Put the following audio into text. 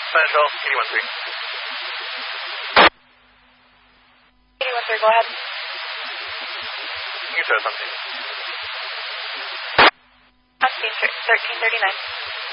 Central, 8013. 8013, go ahead. You said something. 1339.